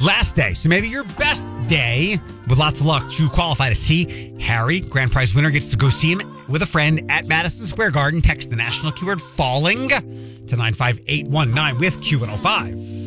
Last day, so maybe your best day. With lots of luck, to qualify to see Harry. Grand prize winner gets to go see him with a friend at Madison Square Garden. Text the national keyword falling to 95819 with Q105.